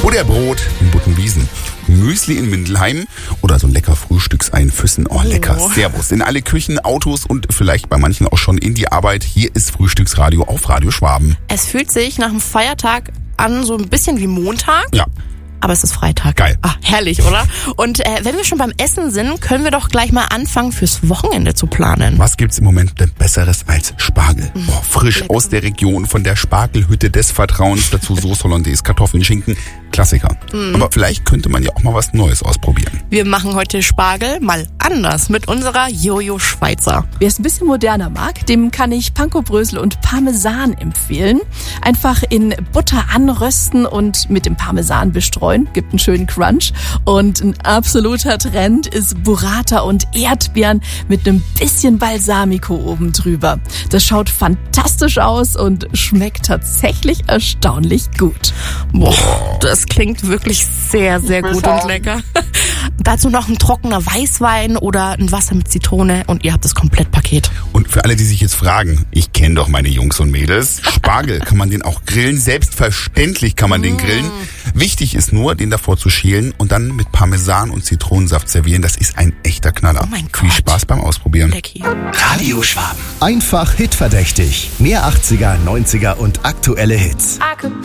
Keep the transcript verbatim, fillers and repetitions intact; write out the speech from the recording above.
Butterbrot in Buttenwiesen, Müsli in Mindelheim oder so ein lecker Frühstücksei in Füssen. Oh, lecker. Oh. Servus. In alle Küchen, Autos und vielleicht bei manchen auch schon in die Arbeit. Hier ist Frühstücksradio auf Radio Schwaben. Es fühlt sich nach einem Feiertag an, so ein bisschen wie Montag. Ja. Aber es ist Freitag. Geil. Ah, herrlich, oder? Und äh, wenn wir schon beim Essen sind, können wir doch gleich mal anfangen, fürs Wochenende zu planen. Was gibt's im Moment denn Besseres als Spargel? Mm, Boah, frisch lecker. aus der Region, von der Spargelhütte des Vertrauens. Dazu Soße Hollandaise, Kartoffeln, Schinken. Klassiker. Mm. Aber vielleicht könnte man ja auch mal was Neues ausprobieren. Wir machen heute Spargel mal anders mit unserer Jojo Schweizer. Wer es ein bisschen moderner mag, dem kann ich Pankobrösel und Parmesan empfehlen. Einfach in Butter anrösten und mit dem Parmesan bestreuen. Gibt einen schönen Crunch. Und ein absoluter Trend ist Burrata und Erdbeeren mit einem bisschen Balsamico oben drüber. Das schaut fantastisch aus und schmeckt tatsächlich erstaunlich gut. Boah, das klingt wirklich sehr, sehr gut und lecker. Dazu noch ein trockener Weißwein oder ein Wasser mit Zitrone und ihr habt das Komplettpaket. Und für alle, die sich jetzt fragen, ich kenne doch meine Jungs und Mädels, Spargel, kann man den auch grillen? Selbstverständlich kann man den grillen. Wichtig ist nur, den davor zu schälen und dann mit Parmesan und Zitronensaft servieren. Das ist ein echter Knaller. Oh mein Viel Gott. Spaß beim Ausprobieren. Lecki. Radio Schwaben. Einfach hitverdächtig. Mehr achtziger, neunziger und aktuelle Hits.